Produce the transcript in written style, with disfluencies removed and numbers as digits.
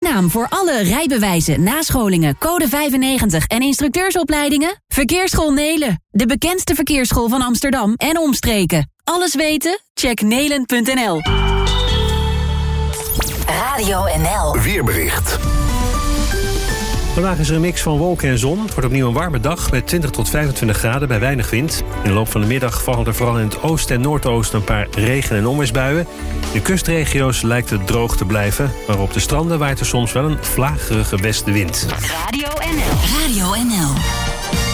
naam voor alle rijbewijzen, nascholingen, code 95 en instructeursopleidingen? Verkeersschool Nelen, de bekendste verkeersschool van Amsterdam en omstreken. Alles weten? Check nelen.nl. Radio NL. Weerbericht. Vandaag is er een mix van wolken en zon. Het wordt opnieuw een warme dag met 20 tot 25 graden bij weinig wind. In de loop van de middag vallen er vooral in het oosten en noordoosten een paar regen- en onweersbuien. In de kustregio's lijkt het droog te blijven, maar op de stranden waait er soms wel een vlagerige westenwind. Radio NL. Radio NL.